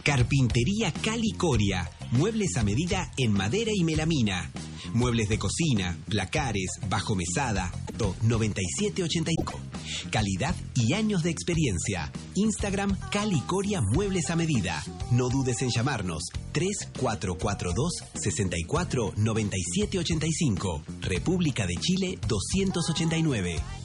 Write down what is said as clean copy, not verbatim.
Carpintería Cali Coria. Muebles a medida en madera y melamina. Muebles de cocina, placares, bajo mesada. 9785. Calidad y años de experiencia. Instagram Cali Coria Muebles a Medida. No dudes en llamarnos. 3442 64 9785. República de Chile 289.